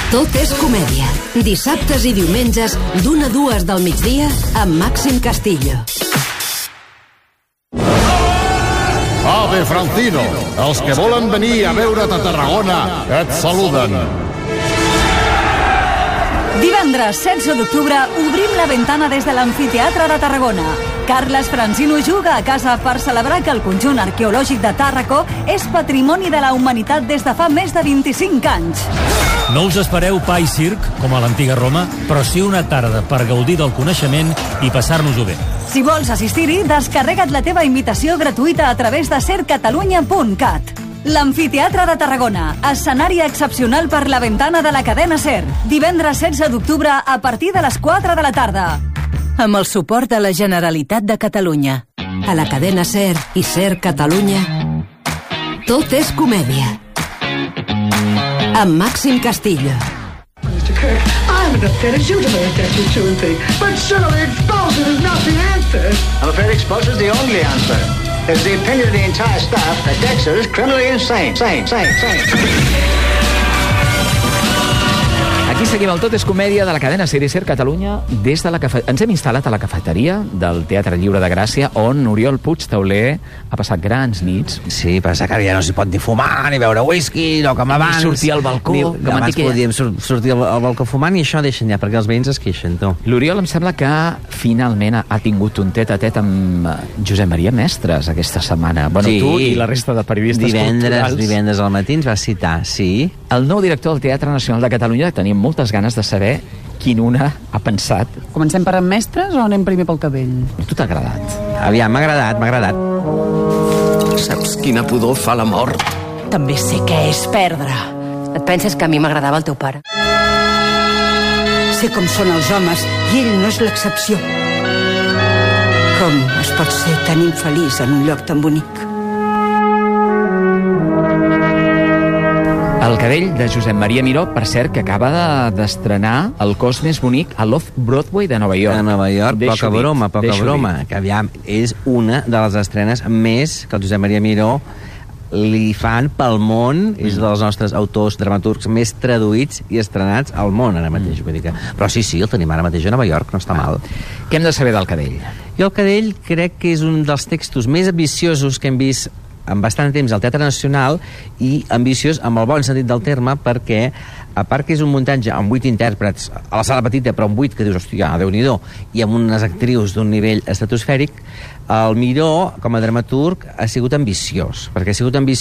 Tot és comèdia. Dissabtes i diumenges, d'1 a 2 del migdia, amb Màxim Castillo. Ave Francino, els que volen venir a veure't a Tarragona et saluden. Divendres 16 d'octubre obrim la ventana des de l'Amfiteatre de Tarragona. Carles Francino juga a casa per celebrar que el conjunt arqueològic de Tàrraco és patrimoni de la humanitat des de fa més de 25 anys. No us espereu pa i circ, com a l'antiga Roma, però sí una tarda per gaudir del coneixement i passar-nos-ho bé. Si vols assistir-hi, descarrega't la teva invitació gratuïta a través de sercatalunya.cat. L'Amfiteatre de Tarragona, escenari excepcional per la ventana de la cadena SER. Divendres 16 d'octubre a partir de les 4 de la tarda. Amb el suport de la Generalitat de Catalunya. A la cadena SER i SER Catalunya, tot és comèdia. Amb Màxim Castillo. Mr. Kirk, I'm an pathetic you to my objections to and thing, but surely expulsion is not the answer. I'm afraid expulsion is the only answer. It's the opinion of the entire staff that Dexter is criminally insane. Aquí seguim el Tot és comèdia de la cadena SER i SER Catalunya des de la Ens hem instal·lat a la cafeteria del Teatre Lliure de Gràcia, on Oriol Puig Tauler ha passat grans nits. Sí, passa que ja no s'hi pot ni fumar, ni beure whisky, no com abans. Ni sortir al balcó. Abans podíem sortir al balcó fumant i això deixen ja, perquè els veïns es queixen, tu. L'Oriol em sembla que finalment ha tingut un tet-a-tet amb Josep Maria Mestres aquesta setmana. Bueno, sí, tu i la resta de periodistes culturals. Divendres al matí ens va citar, sí. El nou director del Teatre Nacional de Catalunya, tenim moltes ganes de saber quin una ha pensat. Comencem per en Mestres o anem primer pel cabell? A tu t'ha agradat? Aviam, m'ha agradat. Saps quina pudor fa la mort? També sé què és perdre. Et penses que a mi m'agradava el teu pare? Sé com són els homes i ell no és l'excepció. Com es pot ser tan infeliç en un lloc tan bonic? El cadell de Josep Maria Miró, per cert, que acaba d'estrenar El cos més bonic a l'Off-Broadway de Nova York. A Nova York, poca broma. Que aviam, és una de les estrenes més que el Josep Maria Miró li fan pel món. És dels nostres autors dramaturgs més traduïts i estrenats al món ara mateix. Vull dir que... Però sí, el tenim ara mateix a Nova York, no està mal. Què hem de saber del cadell? Jo el cadell crec que és un dels textos més ambiciosos que hem vist en bastant temps al Teatre Nacional, i ambiciós amb el bon sentit del terme, perquè a part que és un muntatge amb 8 intèrprets a la sala petita, però amb 8 que dius, hòstia, Déu-n'hi-do, i amb unes actrius d'un nivell estratosfèric, el Miró com a dramaturg ha sigut ambiciós, perquè ha sigut ambiciós